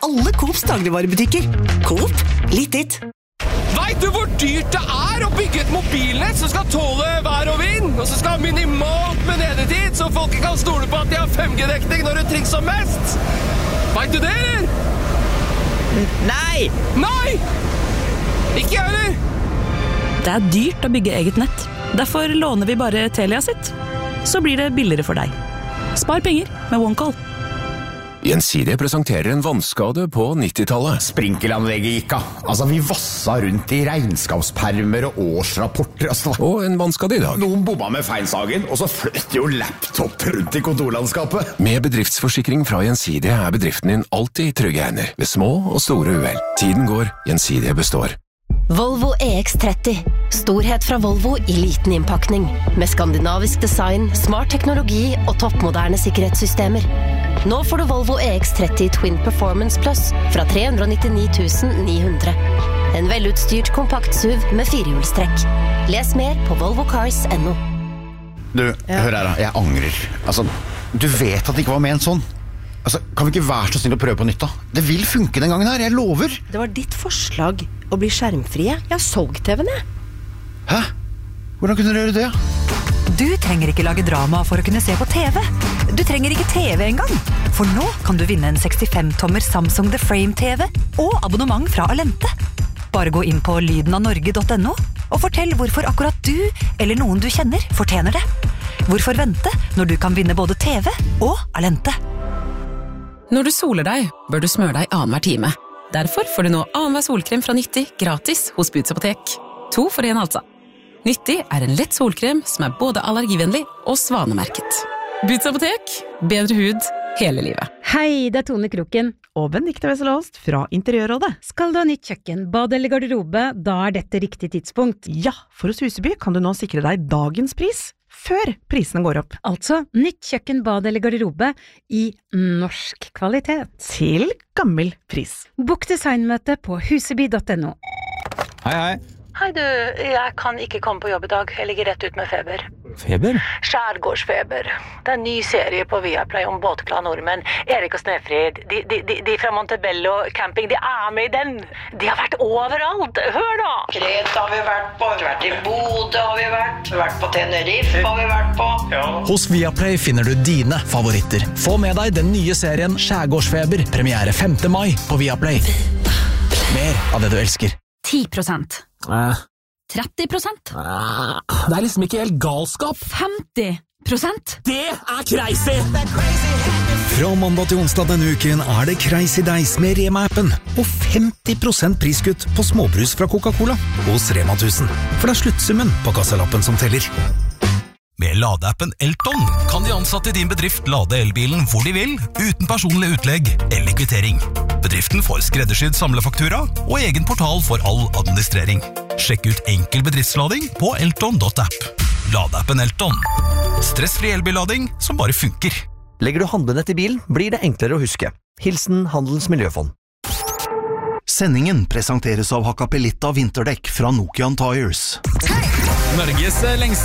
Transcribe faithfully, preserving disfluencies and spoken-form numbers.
alle Coops dagligvarebutikker. Coop, litt ditt. Vet du hvor dyrt det er å bygge et mobilnett som skal tåle vær og vind, og som skal ha minimalt med nedetid, så folk kan stole på at de har fem G-dekning når det trengs som mest? Vet du det, eller? Nei! Nei! Ikke jeg, eller? Det er dyrt å bygge eget nett. Derfor låner vi bare Telia sitt. Så blir det billigere for deg. Spar penger med OneCall. Gjensidige presenterer en vannskade på nittitallet. Sprinkelanlegget gikk av. Altså, vi vassa rundt i regnskapspermer og årsrapporter. Altså. Og en vannskade i dag. Noen bomma med feilsagen, og så fløt jo laptop rundt i kontorlandskapet. Med bedriftsforsikring fra Gjensidige er bedriften din alltid i trygge hender. Ved små og store uhell. Tiden går, Gjensidige består. Volvo E X tretti. Storhet fra Volvo i liten innpakning. Med skandinavisk design, smart teknologi og toppmoderne sikkerhetssystemer. Nå får du Volvo E X tretti Twin Performance Plus fra tre hundre nittini tusen ni hundre. En velutstyrt kompakt S U V med firehjulstrekk. Les mer på volvo cars punktum no. Du, ja. Hør her da, jeg angrer. Altså, du vet at det ikke var ment sånn. Altså, kan vi ikke være så snill å prøve på nytt da? Det vil funke den gangen her, jeg lover. Det var ditt forslag å bli skjermfrie. Jeg har solgt T V-en, jeg. Hæ? Hvordan kunne dere gjøre det? Du trenger ikke lage drama for å kunne se på T V. Du trenger ikke T V engang. For nå kan du vinne en sekstifem tommer Samsung The Frame T V og abonnement fra Alente. Bare gå inn på lyden av norge punktum no og fortell hvorfor akkurat du eller noen du kjenner fortjener det. Hvorfor vente når du kan vinne både T V og Alente? Når du soler deg, bør du smøre deg annen hver time. Derfor får du nå annen hver solkrem fra Nyttig gratis hos Boots Apotek. To for en altså. Nyttig er en lett solkrem som er både allergivennlig og svanemerket. Boots Apotek, bedre hud hele livet. Hei, det er Tone Kroken. Og Benedikte Wesselholst fra Interiørrådet. Skal du ha nytt kjøkken, bad eller garderobe, da er dette riktig tidspunkt. Ja, for hos Huseby kan du nå sikre deg dagens pris før prisene går opp. Altså, nytt kjøkken, bad eller garderobe i norsk kvalitet. Til gammel pris. Bok designmøte på huseby punktum no. Hei, hei. Hei du, jeg kan ikke komme på jobb i dag. Jeg ligger rett ut med feber. Feber? Skjærgårdsfeber. Det er en ny serie på Viaplay om båtglade nordmenn. Erik og Snefrid, de, de, de, de fra Montebello camping, de er med i den. De har vært overalt. Hør da! Kreta har vi vært på, vi har vært i Bodø har vi vært, vi har vært på Tenerife har vi vært på. Ja. Hos Viaplay finner du dine favoritter. Få med deg den nye serien Skjærgårdsfeber, premiere femte mai på Viaplay. Mer av det du elsker. ti prosent. Eh. tretti prosent. Eh. Det er liksom ikke helt galskap. femti prosent. Det er crazy! Fra mandag til onsdag denne uken er det Crazy Days med Rema-appen. Og femti prosent priskutt på småbrus fra Coca-Cola hos Rema tusen. For det er sluttsummen på kassalappen som teller. Med ladeappen Elton kan de ansatte i din bedrift lade elbilen hvor de vil, uten personlig utlegg eller kvittering. Bedriften får skreddersydd samlefaktura og egen portal for all administrering. Sjekk ut enkel bedriftslading på elton punktum app. Ladeappen Elton. Stressfri elbillading som bare funker. Legger du handlenett i bilen, blir det enklere å huske. Hilsen Handelens Miljøfond. Sendingen presenteres av Hakkapeliitta vinterdekk fra Nokian Tires. Norges lengste